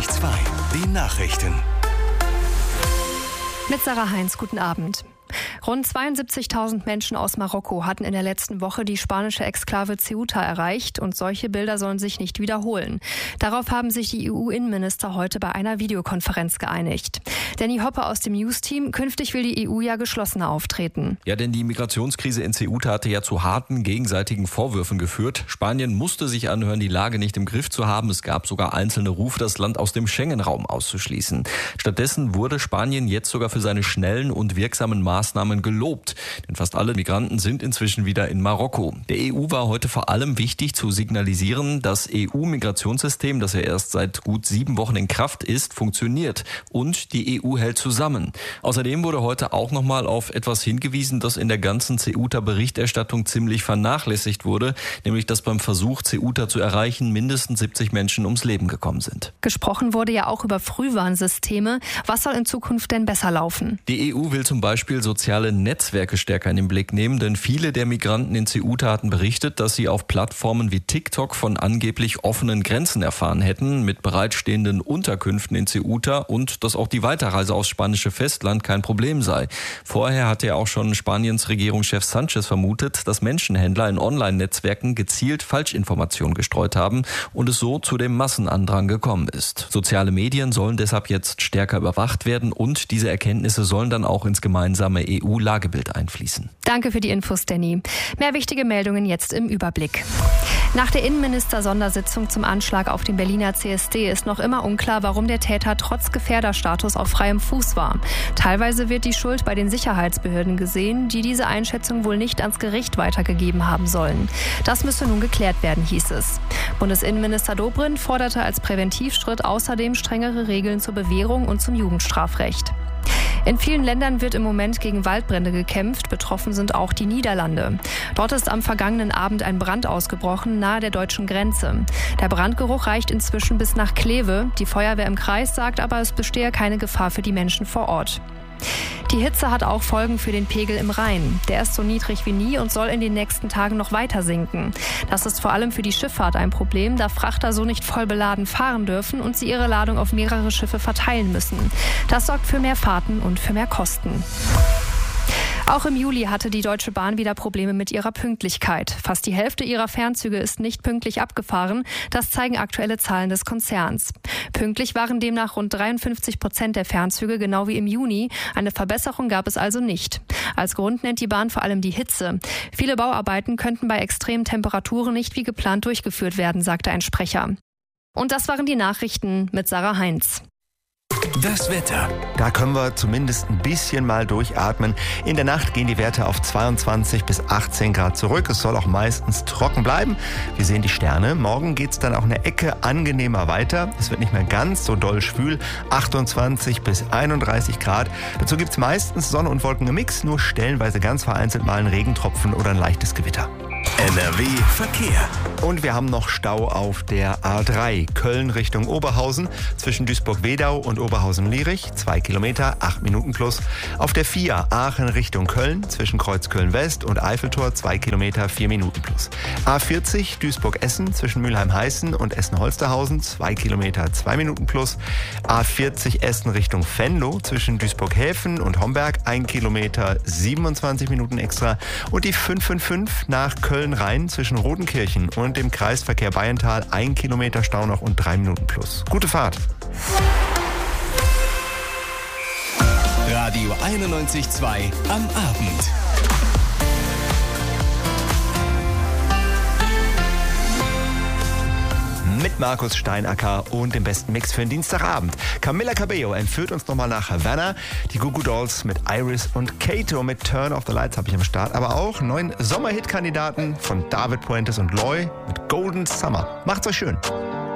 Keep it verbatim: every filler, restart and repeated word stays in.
zwei. Die Nachrichten. Mit Sarah Heinz, guten Abend. Rund zweiundsiebzigtausend Menschen aus Marokko hatten in der letzten Woche die spanische Exklave Ceuta erreicht und solche Bilder sollen sich nicht wiederholen. Darauf haben sich die E U-Innenminister heute bei einer Videokonferenz geeinigt. Danny Hoppe aus dem News-Team, künftig will die E U ja geschlossener auftreten. Ja, denn die Migrationskrise in Ceuta hatte ja zu harten gegenseitigen Vorwürfen geführt. Spanien musste sich anhören, die Lage nicht im Griff zu haben. Es gab sogar einzelne Rufe, das Land aus dem Schengen-Raum auszuschließen. Stattdessen wurde Spanien jetzt sogar für seine schnellen und wirksamen Maßnahmen gelobt. Denn fast alle Migranten sind inzwischen wieder in Marokko. Der E U war heute vor allem wichtig zu signalisieren, das E U-Migrationssystem, das ja erst seit gut sieben Wochen in Kraft ist, funktioniert. Und die E U hält zusammen. Außerdem wurde heute auch nochmal auf etwas hingewiesen, das in der ganzen Ceuta-Berichterstattung ziemlich vernachlässigt wurde, nämlich dass beim Versuch, Ceuta zu erreichen, mindestens siebzig Menschen ums Leben gekommen sind. Gesprochen wurde ja auch über Frühwarnsysteme. Was soll in Zukunft denn besser laufen? Die E U will zum Beispiel soziale Netzwerke stärker in den Blick nehmen, denn viele der Migranten in Ceuta hatten berichtet, dass sie auf Plattformen wie TikTok von angeblich offenen Grenzen erfahren hätten, mit bereitstehenden Unterkünften in Ceuta und dass auch die Weiterreise aufs spanische Festland kein Problem sei. Vorher hatte ja auch schon Spaniens Regierungschef Sanchez vermutet, dass Menschenhändler in Online-Netzwerken gezielt Falschinformationen gestreut haben und es so zu dem Massenandrang gekommen ist. Soziale Medien sollen deshalb jetzt stärker überwacht werden und diese Erkenntnisse sollen dann auch ins gemeinsame E U-Lagebild einfließen. Danke für die Infos, Danny. Mehr wichtige Meldungen jetzt im Überblick. Nach der Innenminister-Sondersitzung zum Anschlag auf den Berliner C S D ist noch immer unklar, warum der Täter trotz Gefährderstatus auf freiem Fuß war. Teilweise wird die Schuld bei den Sicherheitsbehörden gesehen, die diese Einschätzung wohl nicht ans Gericht weitergegeben haben sollen. Das müsse nun geklärt werden, hieß es. Bundesinnenminister Dobrindt forderte als Präventivschritt außerdem strengere Regeln zur Bewährung und zum Jugendstrafrecht. In vielen Ländern wird im Moment gegen Waldbrände gekämpft. Betroffen sind auch die Niederlande. Dort ist am vergangenen Abend ein Brand ausgebrochen, nahe der deutschen Grenze. Der Brandgeruch reicht inzwischen bis nach Kleve. Die Feuerwehr im Kreis sagt aber, es bestehe keine Gefahr für die Menschen vor Ort. Die Hitze hat auch Folgen für den Pegel im Rhein. Der ist so niedrig wie nie und soll in den nächsten Tagen noch weiter sinken. Das ist vor allem für die Schifffahrt ein Problem, da Frachter so nicht voll beladen fahren dürfen und sie ihre Ladung auf mehrere Schiffe verteilen müssen. Das sorgt für mehr Fahrten und für mehr Kosten. Auch im Juli hatte die Deutsche Bahn wieder Probleme mit ihrer Pünktlichkeit. Fast die Hälfte ihrer Fernzüge ist nicht pünktlich abgefahren. Das zeigen aktuelle Zahlen des Konzerns. Pünktlich waren demnach rund dreiundfünfzig Prozent der Fernzüge, genau wie im Juni. Eine Verbesserung gab es also nicht. Als Grund nennt die Bahn vor allem die Hitze. Viele Bauarbeiten könnten bei extremen Temperaturen nicht wie geplant durchgeführt werden, sagte ein Sprecher. Und das waren die Nachrichten mit Sarah Heinz. Das Wetter. Da können wir zumindest ein bisschen mal durchatmen. In der Nacht gehen die Werte auf zweiundzwanzig bis achtzehn Grad zurück. Es soll auch meistens trocken bleiben. Wir sehen die Sterne. Morgen geht's dann auch eine Ecke angenehmer weiter. Es wird nicht mehr ganz so doll schwül. achtundzwanzig bis einunddreißig Grad. Dazu gibt's meistens Sonne und Wolken im Mix. Nur stellenweise ganz vereinzelt mal ein Regentropfen oder ein leichtes Gewitter. N R W Verkehr. Und wir haben noch Stau auf der A drei, Köln Richtung Oberhausen, zwischen Duisburg-Wedau und Oberhausen-Lierich, zwei Kilometer, acht Minuten plus. Auf der vier, Aachen Richtung Köln, zwischen Kreuzköln-West und Eiffeltor, zwei Kilometer, vier Minuten plus. A vierzig, Duisburg-Essen, zwischen Mülheim-Heißen und Essen-Holsterhausen, zwei Kilometer, zwei Minuten plus. A vierzig, Essen Richtung Venlo, zwischen Duisburg-Häfen und Homberg, ein Kilometer, siebenundzwanzig Minuten extra. Und die fünf fünf fünf nach Köln-Rhein, zwischen Rodenkirchen und dem Kreisverkehr Bayental, ein Kilometer Stau noch und drei Minuten plus. Gute Fahrt. Radio einundneunzig Komma zwei am Abend. Mit Markus Steinacker und dem besten Mix für den Dienstagabend. Camila Cabello entführt uns nochmal nach Havana. Die Goo Goo Dolls mit Iris und Kato mit Turn Off the Lights habe ich am Start. Aber auch neun Sommerhit-Kandidaten von David Puentes und Loy mit Golden Summer. Macht's euch schön.